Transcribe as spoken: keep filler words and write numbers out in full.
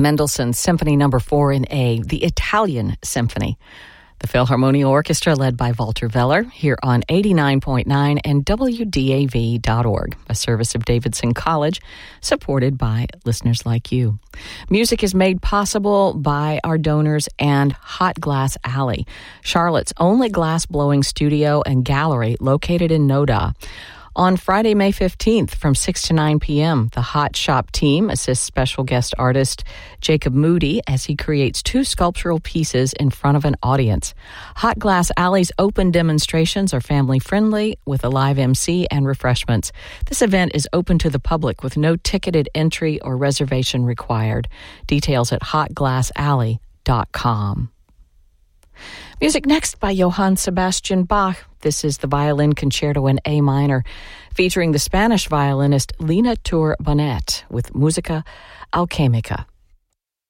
Mendelssohn's Symphony Number four in A, the Italian Symphony. The Philharmonia Orchestra, led by Walter Weller, here on eighty-nine point nine and W D A V dot org, a service of Davidson College, supported by listeners like you. Music is made possible by our donors and Hot Glass Alley, Charlotte's only glass-blowing studio and gallery located in Noda. On Friday, May fifteenth, from six to nine p.m., the Hot Shop team assists special guest artist Jacob Moody as he creates two sculptural pieces in front of an audience. Hot Glass Alley's open demonstrations are family-friendly with a live M C and refreshments. This event is open to the public with no ticketed entry or reservation required. Details at hot glass alley dot com. Music next by Johann Sebastian Bach. This is the Violin Concerto in A minor, featuring the Spanish violinist Lina Tur Bonet with Musica Alchemica.